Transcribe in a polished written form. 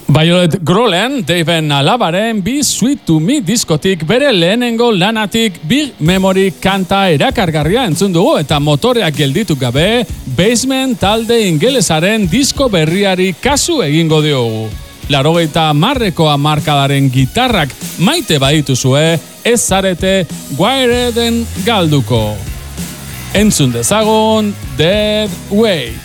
Violet Grolen, Daven Alabaren Be Sweet to Me diskotik bere lehenengo lanatik Big Memory kanta erakargarria entzun dugu eta motoreak gelditu gabe Basement talde ingelesaren disko berriari kasu egingo diogu. 80ko hamarkadaren gitarrak maite badituzue ez zarete Wireden galduko. Entzun dezagun Dead Weight.